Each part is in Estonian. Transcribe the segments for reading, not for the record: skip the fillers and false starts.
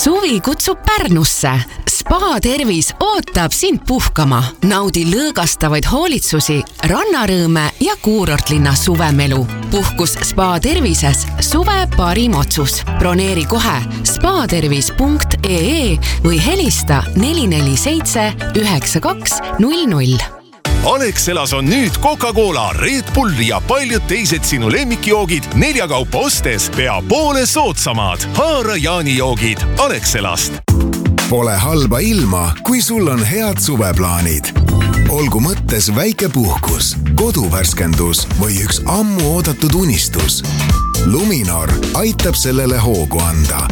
Suvi kutsub Pärnusse. Spa Tervis ootab sind puhkama. Naudi lõõgastavaid hoolitsusi, rannarõõme ja kuurortlinna suvemelu. Puhkus Spa Tervises suve parim otsus. Broneeri kohe spatervis.ee või helista 447 9200. Alexelas on nüüd Coca-Cola, Red Bull ja paljud teised sinu lemmikjoogid 4 kaupa ostes pea poole soodsamad. Haara jaanijoogid Alexelast. Pole halba ilma, kui sul on head suveplaanid. Olgu mõttes väike puhkus, koduvärskendus või üks ammu oodatud unistus. Luminor aitab sellele hoogu anda.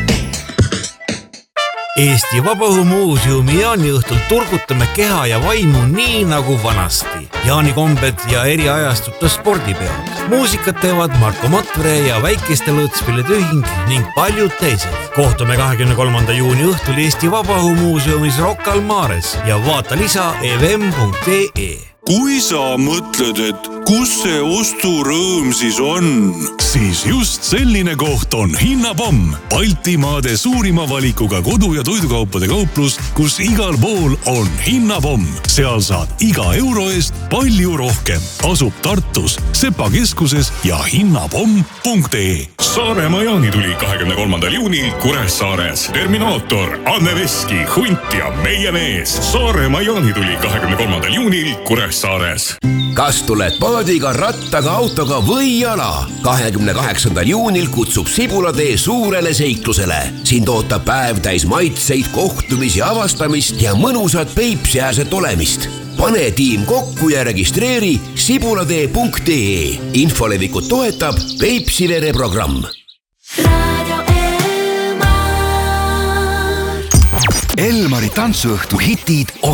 Eesti Vabaõhumuuseumi jaaniõhtul turgutame keha ja vaimu nii nagu vanasti. Jaanikombed ja eri ajastute spordipeod. Muusikat teevad Marko Matvere ja Väikeste Lõõtspillide Ühing ning paljud teised. Kohtume 23. juuni õhtul Eesti Vabaõhumuuseumis Rocca al Mares ja vaata lisa evm.ee. Kui sa mõtled, et kus see osturõõm siis on? Siis just selline koht on Hinnapomm. Baltimaade suurima valikuga kodu- ja toidukaupade kauplus, kus igal pool on Hinnapomm. Seal saad iga euro eest palju rohkem. Asub Tartus, Sepa keskuses ja hinnapomm.ee. Saaremaa jaanituli 23. juunil Kuressaares. Terminaator, Anne Veski, Hunt ja meie mees. Saaremaa jaanituli 23. juunil Kuressaares. Kas tuled paadiga, rattaga, autoga või jala? 28. juunil kutsub Sibulatee suurele seiklusele. Sind ootab päev täis maitseid, kohtumisi, avastamist ja mõnusat Peipsiääset olemist. Pane tiim kokku ja registreeri sibulatee.ee. Infolevikut toetab Peipsivere programm. Elmari tantsuõhtu hitid